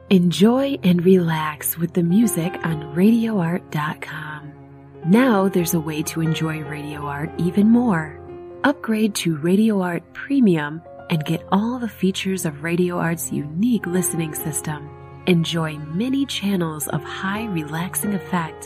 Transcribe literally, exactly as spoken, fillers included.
Enjoy and relax with the music on radio art dot com. Now there's a way to enjoy Radio Art even more. Upgrade to Radio Art Premium and get all the features of Radio Art's unique listening system. Enjoy many channels of high relaxing effect